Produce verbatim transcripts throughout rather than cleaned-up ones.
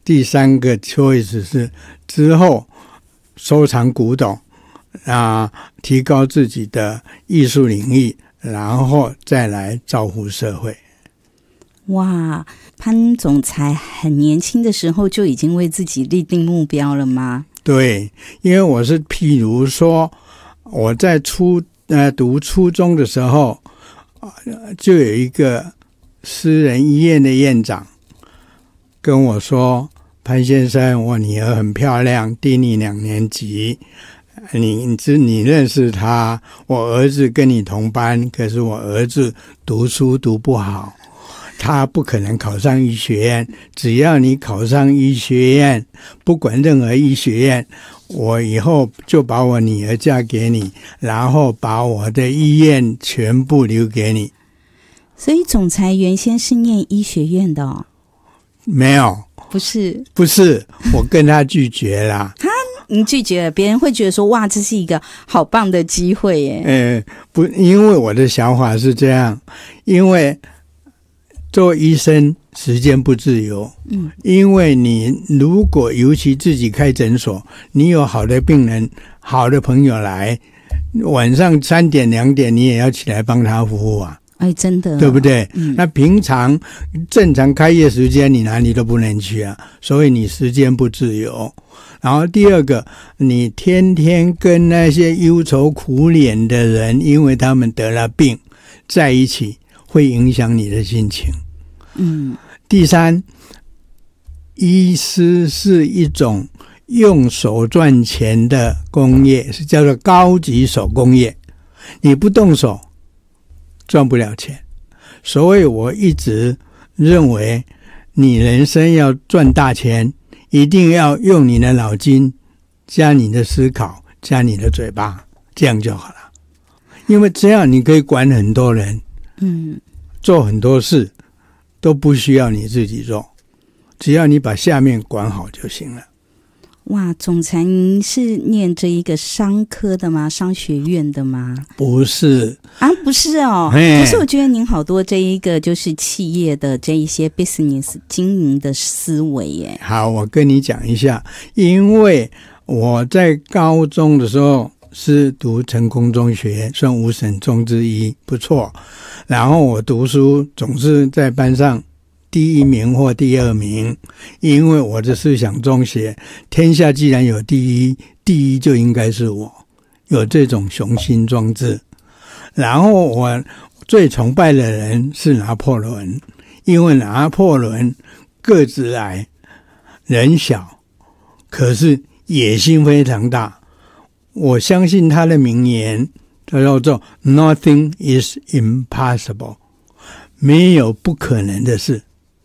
第三个 choice 是之后收藏古董啊，提高自己的艺术领域，然后再来造福社会。 哇，潘总裁很年轻的时候就已经为自己立定目标了吗？ 对，因为我是譬如说我在初呃读初中的时候，就有一个私人医院的院长跟我说，潘先生，我女儿很漂亮，低你两年级，你你你认识她，我儿子跟你同班，可是我儿子读书读不好，他不可能考上医学院，只要你考上医学院，不管任何医学院，我以后就把我女儿嫁给你，然后把我的医院全部留给你。 所以总裁原先是念医学院的哦？ 没有， 不是， 不是，我跟他拒绝了。 哈，你拒绝了，别人会觉得说，哇，这是一个好棒的机会耶。 呃，不，因为我的想法是这样，因为做医生时间不自由，嗯，因为你如果尤其自己开诊所，你有好的病人、好的朋友来，晚上三点两点你也要起来帮他服务啊。 哎，真的， 对不对？ 嗯， 那平常正常开业时间你哪里都不能去啊，所以你时间不自由。然后第二个，你天天跟那些忧愁苦脸的人，因为他们得了病在一起，会影响你的心情。 嗯。 第三，医师是一种用手赚钱的工业，是叫做高级手工业，你不动手赚不了钱。所以我一直认为你人生要赚大钱，一定要用你的脑筋加你的思考加你的嘴巴，这样就好了。因为这样你可以管很多人，嗯，做很多事都不需要你自己做，只要你把下面管好就行了。 哇，总裁您是念这一个商科的吗？商学院的吗？ 不是啊，不是哦。可是我觉得您好多这一个就是企业的这一些 business 经营的思维耶。 好，我跟你讲一下，因为我在高中的时候是读成功中学，算五省中之一，不错。然后我读书总是在班上第一名或第二名，因为我的思想中学，天下既然有第一，第一就应该是我，有这种雄心壮志。然后我最崇拜的人是拿破仑，因为拿破仑个子矮，人小，可是野心非常大。我相信他的名言叫做 Nothing is impossible， 没有不可能的事，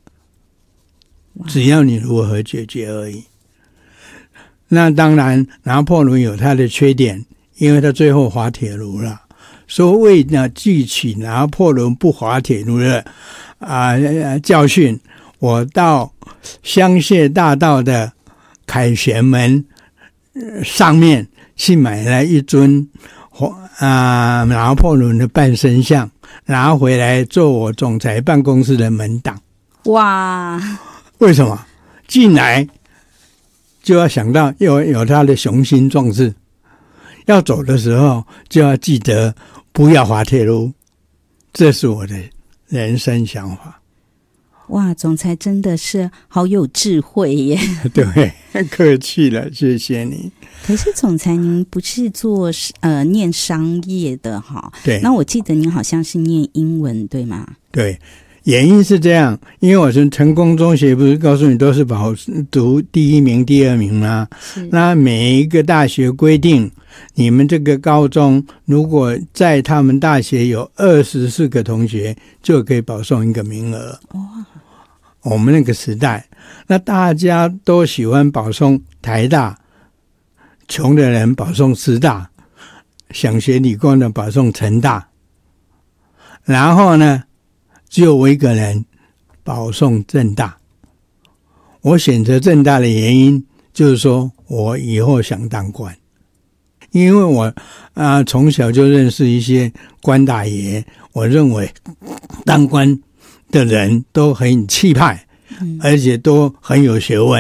只要你如何解决而已。那当然拿破仑有他的缺点，因为他最后滑铁卢了。所以为了汲取拿破仑不滑铁卢的、呃、教训，我到香榭大道的凯旋门上面去买了一尊、呃、拿破仑的半身像，拿回来做我总裁办公室的门挡。 哇， 为什么？进来就要想到有有他的雄心壮志，要走的时候就要记得不要滑铁卢，这是我的人生想法。 哇，总裁真的是好有智慧耶。 对，客气了，谢谢你。 可是总裁您不是做呃念商业的哈？ 对。 那我记得您好像是念英文对吗？ 对，原因是这样，因为我是成功中学，不是告诉你都是保读第一名第二名吗？那每一个大学规定，你们这个高中如果在他们大学有二十四个同学，就可以保送一个名额。哇，我们那个时代，那大家都喜欢保送台大，穷的人保送师大，想学理工的保送成大，然后呢只有我一个人保送政大。我选择政大的原因就是说我以后想当官，因为我啊、呃、从小就认识一些官大爷，我认为当官的人都很气派，而且都很有学问。